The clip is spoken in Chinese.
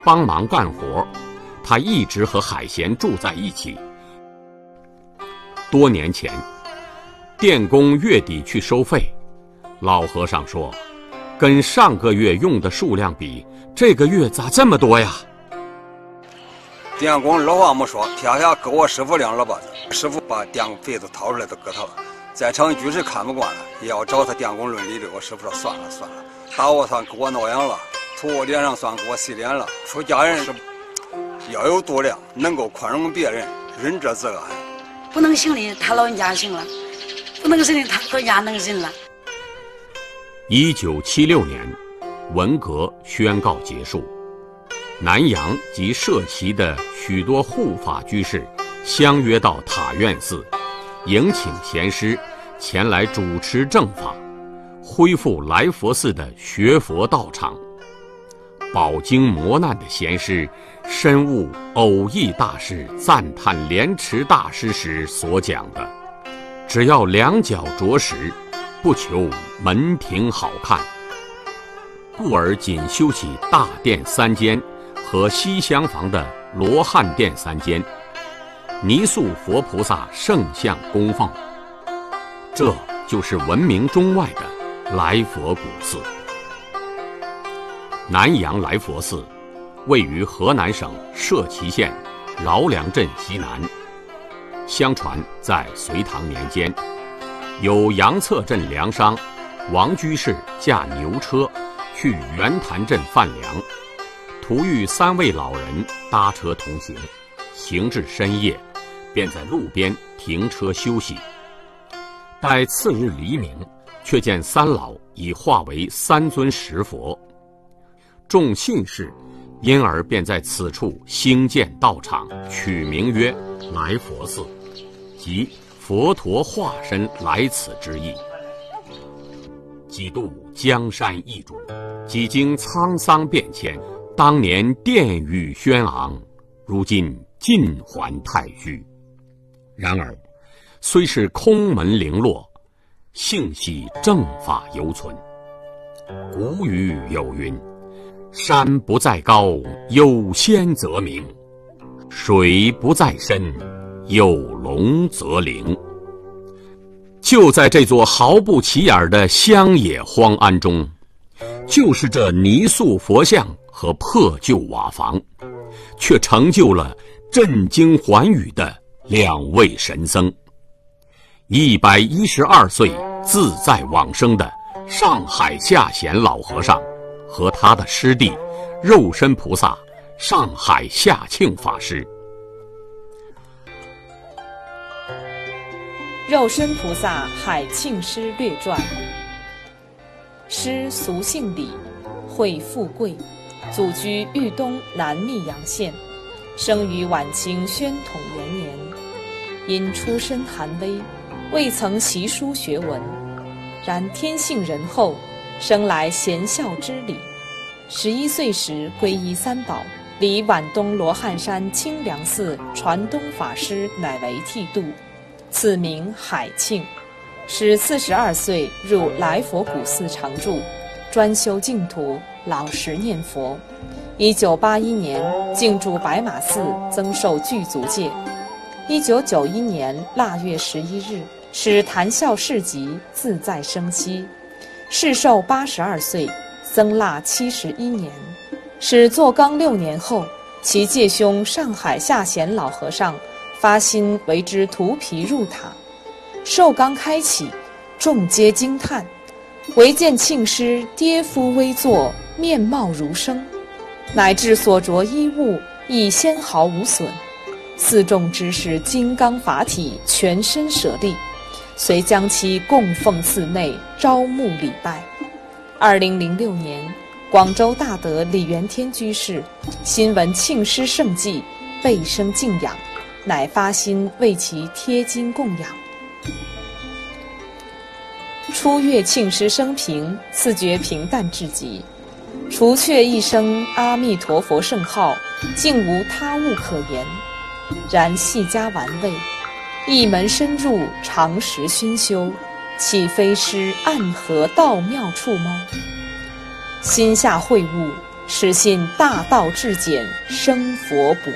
帮忙干活，他一直和海贤住在一起。多年前，电工月底去收费，老和尚说，跟上个月用的数量比，这个月咋这么多呀？ 电工二话没说，撇下给我师傅2耳巴子，师傅把电费都掏出来都给他了。在场居士看不惯了，也要找他电工论理的。我师傅说算了，打我算给我挠痒了，吐我脸上算给我洗脸了。出家人是要有度量，能够宽容别人，仁者自安。 不能行的他老人家行了，不能行的他老人家能行了。 1976年，文革宣告结束，南阳及社旗的许多护法居士相约到塔院寺，迎请贤师前来主持正法，恢复来佛寺的学佛道场。饱经磨难的贤师深悟偶益大师赞叹莲池大师时所讲的，只要两脚着实，不求门庭好看，故而仅修起大殿3间和西厢房的罗汉殿3间，泥塑佛菩萨圣像供奉。这就是闻名中外的来佛古寺。南阳来佛寺位于河南省社旗县饶梁镇西南。相传在隋唐年间，有杨策镇粮商王居士驾牛车去圆潭镇贩粮，途遇3位老人搭车同行，行至深夜，便在路边停车休息。待次日黎明，却见3老已化为3尊石佛。众信士因而便在此处兴建道场，取名曰来佛寺，即佛陀化身来此之意。几度江山易主，几经沧桑变迁，当年殿宇轩昂，如今尽还太虚。然而虽是空门零落，幸喜正法犹存。古语有云，山不在高，有仙则名；水不在深，有龙则灵。就在这座毫不起眼的乡野荒庵中，就是这泥塑佛像和破旧瓦房，却成就了震惊寰宇的2位神僧：112岁自在往生的上海下贤老和尚和他的师弟肉身菩萨上海下庆法师。 肉身菩萨海庆师略传。师俗姓李，讳富贵，祖居豫东南密阳县，生于晚清宣统元年。因出身寒微，未曾习书学文，然天性仁厚，生来贤孝之礼。11岁时皈依3宝，离皖东罗汉山清凉寺传东法师乃为剃度，赐名海庆。使42岁入来佛古寺常住，专修净土，老实念佛。1981年进驻白马寺，增受具足戒。1991年腊月11日，使谈笑市集，自在生息。世寿82岁，僧腊71年。使坐纲6年后，其介兄上海下贤老和尚发心为之涂皮入塔。寿纲开启，众皆惊叹，唯见庆师跌夫微坐，面貌如生，乃至所着衣物亦纤毫无损。寺众知是金刚法体，全身舍利，遂将其供奉寺内，招募礼拜。2006年，广州大德李元天居士新闻庆师圣迹，倍生敬仰，乃发心为其贴金供养。初阅庆师生平，自觉平淡至极，除却一声阿弥陀佛圣号，竟无他物可言。然细加玩味，一门深入，常识熏修，岂非师暗合道妙处吗？心下会悟， 始信大道至简，生佛补